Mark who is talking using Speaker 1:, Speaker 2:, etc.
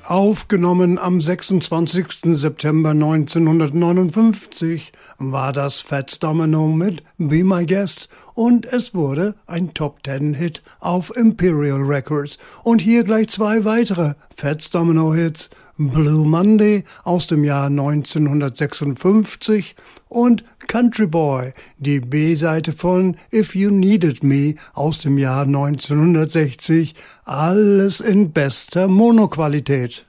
Speaker 1: Aufgenommen am 26. September 1959 war das Fats Domino mit Be My Guest und es wurde ein Top-10-Hit auf Imperial Records. Und hier gleich zwei weitere Fats Domino-Hits: Blue Monday aus dem Jahr 1956 und Country Boy, die B-Seite von If You Needed Me aus dem Jahr 1960, alles in bester Monoqualität.